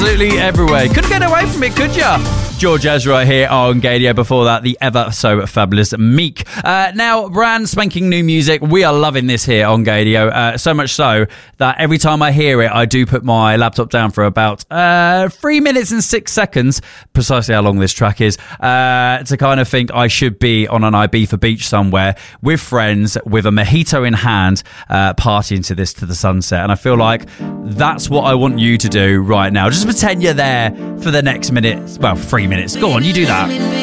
Absolutely everywhere. Couldn't get away from it, could ya? George Ezra here on Gadio. Before that, the ever so fabulous Meek. Now, brand spanking new music. We are loving this here on Gadio. So much so that every time I hear it, I do put my laptop down for about 3 minutes and 6 seconds, precisely how long this track is, to kind of think I should be on an Ibiza beach somewhere with friends with a mojito in hand, partying to this to the sunset. And I feel like that's what I want you to do right now. Just pretend you're there for the next minute. Well, 3 minutes. Go on, you do that.